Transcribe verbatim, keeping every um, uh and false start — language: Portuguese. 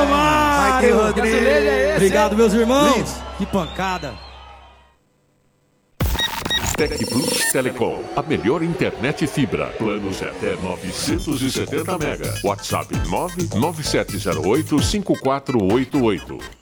Romário! Vai ter Rodrigo. É esse, Obrigado, hein? meus irmãos. Lindo. Que pancada. Tec Plus Telecom, a melhor internet fibra. Planos até novecentos e setenta mega. WhatsApp nove nove sete zero oito cinco quatro oito oito.